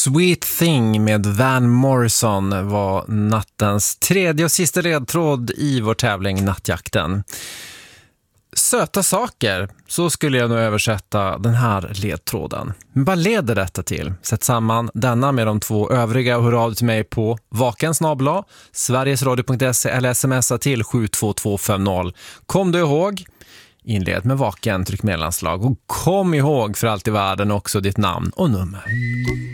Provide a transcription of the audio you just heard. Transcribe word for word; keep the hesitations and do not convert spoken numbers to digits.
Sweet Thing med Van Morrison var nattens tredje och sista ledtråd i vår tävling Nattjakten. Söta saker, så skulle jag nog översätta den här ledtråden. Men vad leder detta till? Sätt samman denna med de två övriga och hör av till mig på vaken snabel-a sverigesradio punkt se eller smsa till sju två två fem noll. Kom du ihåg? Inled med vaken, tryck mellanslag och kom ihåg för allt i världen också ditt namn och nummer.